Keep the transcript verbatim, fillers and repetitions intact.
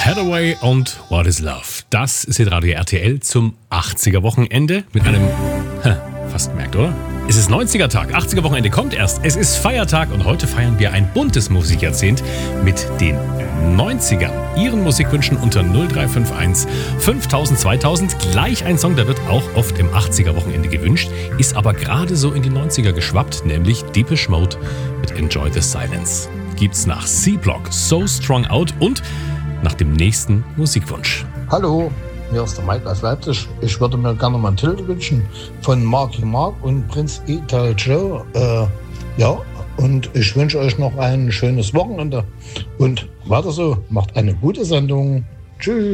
Hathaway und What is Love. Das ist hier Radio R T L zum achtziger-Wochenende mit einem, ha, fast gemerkt, oder? Es ist neunziger-Tag, achtziger-Wochenende kommt erst. Es ist Feiertag und heute feiern wir ein buntes Musikjahrzehnt mit den neunzigern. Ihren Musikwünschen unter null drei fünf eins fünftausend zweitausend. Gleich ein Song, der wird auch oft im achtziger-Wochenende gewünscht, ist aber gerade so in die neunziger geschwappt, nämlich Depeche Mode mit Enjoy the Silence. Gibt's nach C-Block So Strong Out und nach dem nächsten Musikwunsch. Hallo, hier ist der Mike aus Leipzig. Ich würde mir gerne mal einen Titel wünschen von Marky Mark und Prince Ital Joe. Äh, ja, und ich wünsche euch noch ein schönes Wochenende. Und weiter so, macht eine gute Sendung. Tschüss.